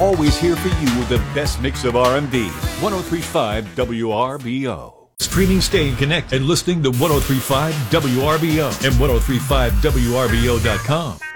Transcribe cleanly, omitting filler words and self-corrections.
always here for you with the best mix of R&B. 103.5 WRBO. Streaming, staying connected, and listening to 103.5 WRBO and 103.5WRBO.com.